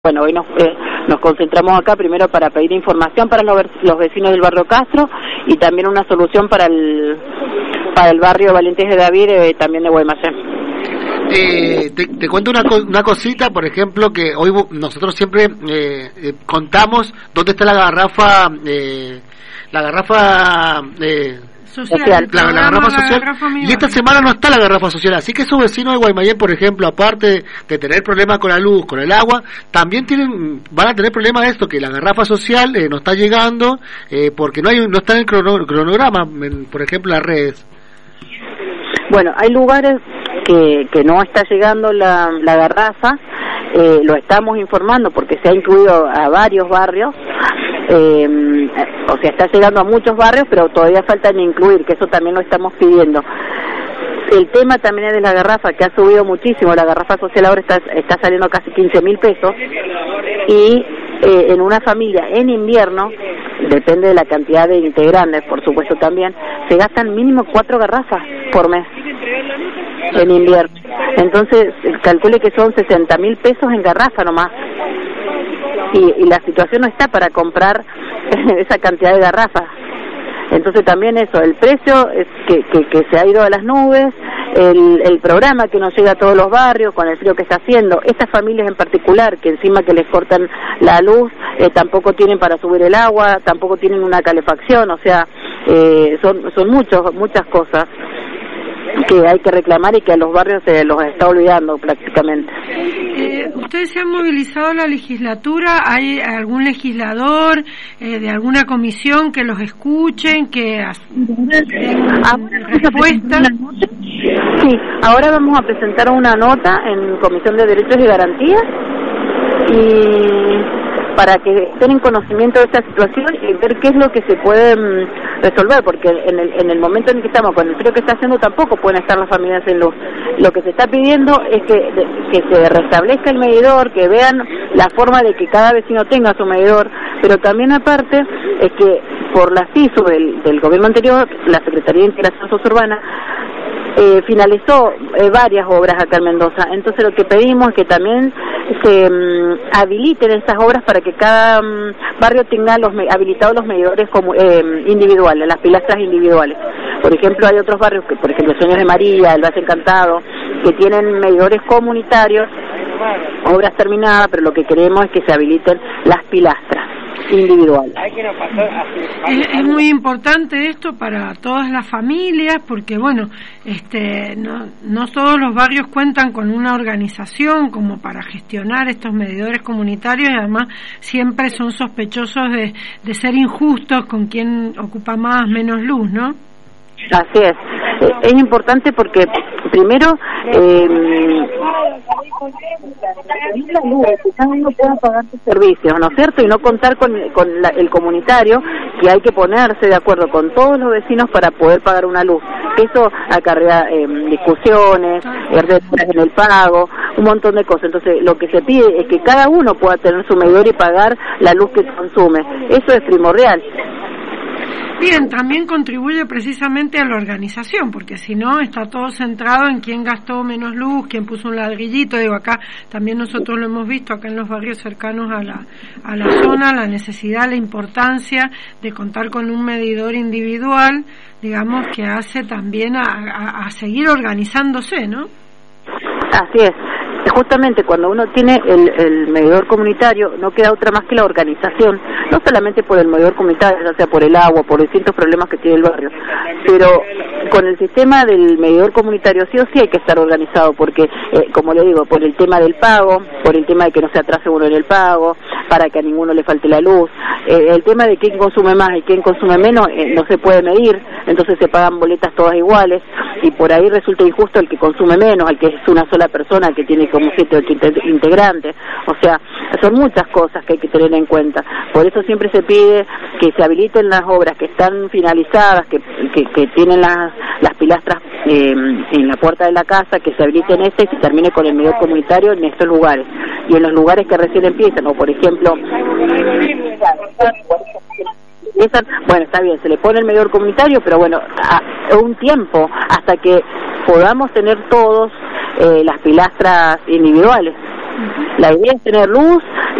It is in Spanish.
Bueno, hoy nos concentramos acá primero para pedir información para los vecinos del barrio Castro y también una solución para el barrio Valientes de David, también de Guaymallén. Te cuento una cosita, por ejemplo, que hoy nosotros siempre contamos dónde está la garrafa social, la garrafa social, y esta semana no está la garrafa social, así que esos vecinos de Guaymallén, por ejemplo, aparte de tener problemas con la luz, con el agua, también van a tener problemas de esto, que la garrafa social no está llegando, porque no está en el cronograma, por ejemplo, las redes. Bueno, hay lugares que no está llegando la garrafa, lo estamos informando porque se ha incluido a varios barrios, o sea, está llegando a muchos barrios, pero todavía faltan incluir, que eso también lo estamos pidiendo. El tema también es de la garrafa, que ha subido muchísimo. La garrafa social ahora está saliendo casi 15.000 pesos, y en una familia en invierno, depende de la cantidad de integrantes, por supuesto también, se gastan mínimo 4 garrafas por mes en invierno. Entonces, calcule que son 60.000 pesos en garrafa nomás. Y la situación no está para comprar esa cantidad de garrafas. Entonces también eso, el precio es que se ha ido a las nubes, el programa que no llega a todos los barrios con el frío que está haciendo, estas familias en particular que encima que les cortan la luz, tampoco tienen para subir el agua, tampoco tienen una calefacción, o sea, son muchas cosas que hay que reclamar y que a los barrios se los está olvidando prácticamente. ¿Ustedes se han movilizado a la legislatura? ¿Hay algún legislador de alguna comisión que los escuchen, que den respuesta? Sí, ahora vamos a presentar una nota en Comisión de Derechos y Garantías y para que estén en conocimiento de esta situación y ver qué es lo que se puede resolver, porque en el momento en el que estamos, con el frío que está haciendo, tampoco pueden estar las familias en luz. Lo que se está pidiendo es que se restablezca el medidor, que vean la forma de que cada vecino tenga su medidor, pero también aparte es que por la CISU del gobierno anterior, la Secretaría de Integración Sosurbana, finalizó varias obras acá en Mendoza. Entonces lo que pedimos es que también se habiliten esas obras para que cada barrio tenga habilitados los medidores individuales, las pilastras individuales. Por ejemplo, hay otros barrios, que por ejemplo Sueños de María, el Valle Encantado, que tienen medidores comunitarios, obras terminadas, pero lo que queremos es que se habiliten las pilastras individual. Es muy importante esto para todas las familias, porque bueno, no todos los barrios cuentan con una organización como para gestionar estos medidores comunitarios, y además siempre son sospechosos de ser injustos con quien ocupa más, menos luz, ¿no? Así es. Es importante porque primero que cada uno pueda pagar sus servicios, ¿no es cierto? Y no contar con el comunitario, que hay que ponerse de acuerdo con todos los vecinos para poder pagar una luz. Eso acarrea discusiones, demoras en el pago, un montón de cosas. Entonces lo que se pide es que cada uno pueda tener su medidor y pagar la luz que consume. Eso es primordial. Bien, también contribuye precisamente a la organización, porque si no está todo centrado en quién gastó menos luz, quién puso un ladrillito. Digo, acá también nosotros lo hemos visto acá en los barrios cercanos a la zona, la necesidad, la importancia de contar con un medidor individual, digamos, que hace también a seguir organizándose, ¿no? Así es. Justamente cuando uno tiene el medidor comunitario, no queda otra más que la organización, no solamente por el medidor comunitario, ya sea por el agua, por distintos problemas que tiene el barrio, pero con el sistema del medidor comunitario sí o sí hay que estar organizado, porque como le digo, por el tema del pago, por el tema de que no se atrase uno en el pago, para que a ninguno le falte la luz, el tema de quién consume más y quién consume menos no se puede medir, entonces se pagan boletas todas iguales, y por ahí resulta injusto el que consume menos, el que es una sola persona que tiene como 7 o 8 integrantes. O sea, son muchas cosas que hay que tener en cuenta. Por eso siempre se pide que se habiliten las obras que están finalizadas, que tienen las pilastras en la puerta de la casa, que se habiliten y se termine con el medidor comunitario en estos lugares. Y en los lugares que recién empiezan, o por ejemplo, bueno, está bien, se le pone el medidor comunitario, pero bueno, un tiempo hasta que podamos tener todos las pilastras individuales. La idea es tener luz